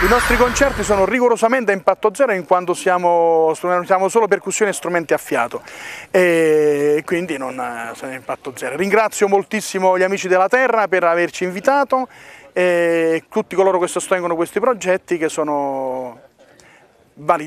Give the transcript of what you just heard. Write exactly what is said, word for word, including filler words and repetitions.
nostri concerti sono rigorosamente a impatto zero in quanto siamo, siamo solo percussioni e strumenti a fiato e quindi non sono a impatto zero. Ringrazio moltissimo gli amici della Terra per averci invitato e tutti coloro che sostengono questi progetti che sono validi.